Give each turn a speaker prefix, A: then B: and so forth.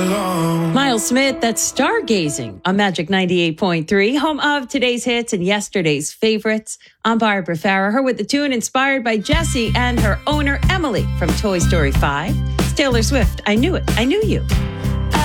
A: Miles Smith, that's Stargazing on Magic 98.3, home of today's hits and yesterday's favorites. I'm Barbara Farah, her with the tune inspired by Jessie and her owner, Emily, from Toy Story 5. It's Taylor Swift, I Knew It, I Knew You.